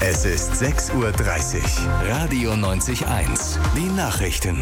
Es ist 6:30 Uhr. Radio 90.1. Die Nachrichten.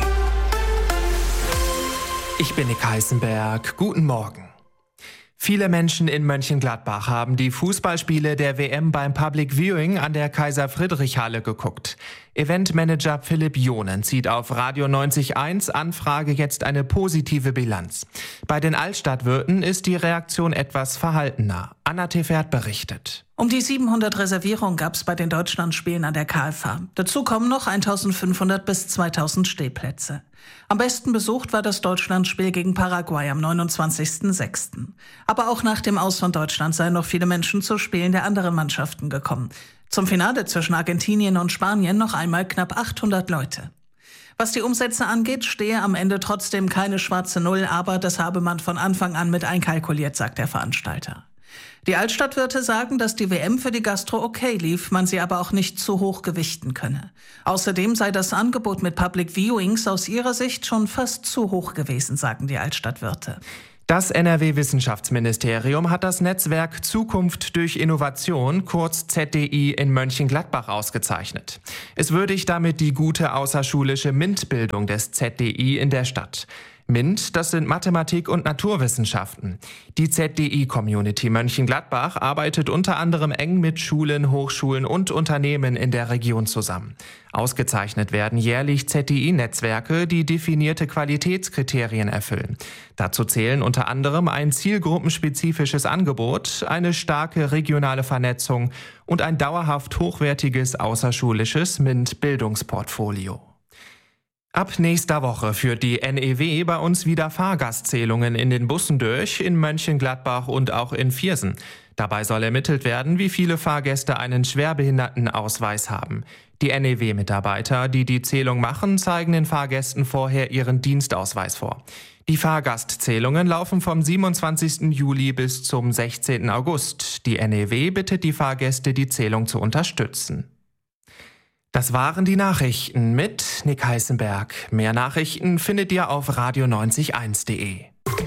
Ich bin Nick Heisenberg. Guten Morgen. Viele Menschen in Mönchengladbach haben die Fußballspiele der WM beim Public Viewing an der Kaiser-Friedrich-Halle geguckt. Eventmanager Philipp Jonen zieht auf Radio 90.1 Anfrage jetzt eine positive Bilanz. Bei den Altstadtwirten ist die Reaktion etwas verhaltener. Anna Tefert berichtet. Um die 700 Reservierungen gab es bei den Deutschlandspielen an der KFH. Dazu kommen noch 1500 bis 2000 Stehplätze. Am besten besucht war das Deutschlandspiel gegen Paraguay am 29.06. Aber auch nach dem Aus von Deutschland seien noch viele Menschen zu Spielen der anderen Mannschaften gekommen. Zum Finale zwischen Argentinien und Spanien noch einmal knapp 800 Leute. Was die Umsätze angeht, stehe am Ende trotzdem keine schwarze Null, aber das habe man von Anfang an mit einkalkuliert, sagt der Veranstalter. Die Altstadtwirte sagen, dass die WM für die Gastro okay lief, man sie aber auch nicht zu hoch gewichten könne. Außerdem sei das Angebot mit Public Viewings aus ihrer Sicht schon fast zu hoch gewesen, sagen die Altstadtwirte. Das NRW-Wissenschaftsministerium hat das Netzwerk Zukunft durch Innovation, kurz ZDI, in Mönchengladbach ausgezeichnet. Es würdigt damit die gute außerschulische MINT-Bildung des ZDI in der Stadt. MINT, das sind Mathematik und Naturwissenschaften. Die ZDI-Community Mönchengladbach arbeitet unter anderem eng mit Schulen, Hochschulen und Unternehmen in der Region zusammen. Ausgezeichnet werden jährlich ZDI-Netzwerke, die definierte Qualitätskriterien erfüllen. Dazu zählen unter anderem ein zielgruppenspezifisches Angebot, eine starke regionale Vernetzung und ein dauerhaft hochwertiges außerschulisches MINT-Bildungsportfolio. Ab nächster Woche führt die NEW bei uns wieder Fahrgastzählungen in den Bussen durch, in Mönchengladbach und auch in Viersen. Dabei soll ermittelt werden, wie viele Fahrgäste einen Schwerbehindertenausweis haben. Die NEW-Mitarbeiter, die die Zählung machen, zeigen den Fahrgästen vorher ihren Dienstausweis vor. Die Fahrgastzählungen laufen vom 27. Juli bis zum 16. August. Die NEW bittet die Fahrgäste, die Zählung zu unterstützen. Das waren die Nachrichten mit Nick Heisenberg. Mehr Nachrichten findet ihr auf radio90.1.de.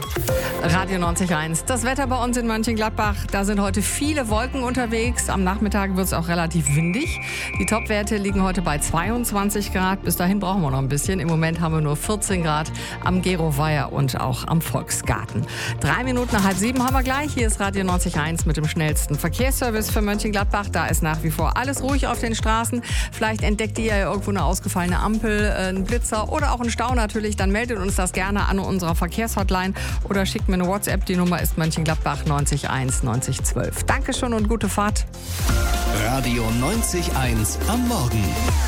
Radio 90.1. Das Wetter bei uns in Mönchengladbach. Da sind heute viele Wolken unterwegs. Am Nachmittag wird es auch relativ windig. Die Topwerte liegen heute bei 22 Grad. Bis dahin brauchen wir noch ein bisschen. Im Moment haben wir nur 14 Grad am Geroweiher und auch am Volksgarten. 3 Minuten nach 6:30 haben wir gleich. Hier ist Radio 90.1 mit dem schnellsten Verkehrsservice für Mönchengladbach. Da ist nach wie vor alles ruhig auf den Straßen. Vielleicht entdeckt ihr ja irgendwo eine ausgefallene Ampel, einen Blitzer oder auch einen Stau natürlich. Dann meldet uns das gerne an unserer Verkehrshotline oder schickt mir eine WhatsApp. Die Nummer ist Mönchengladbach 901 9012. Dankeschön und gute Fahrt. Radio 90.1 am Morgen.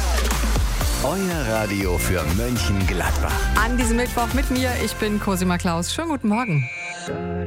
Euer Radio für Mönchengladbach. An diesem Mittwoch mit mir, ich bin Cosima Klaus. Schönen guten Morgen.